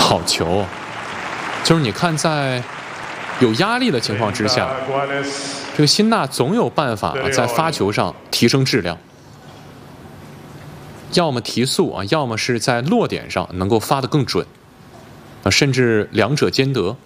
好球！就是你看，在有压力的情况之下，这个辛纳总有办法在发球上提升质量，要么提速要么是在落点上能够发得更准，甚至两者兼得。